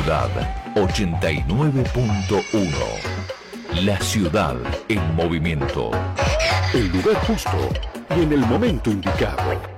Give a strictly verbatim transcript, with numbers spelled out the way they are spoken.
Ciudad ochenta y nueve punto uno. La ciudad en movimiento. El lugar justo y en el momento indicado.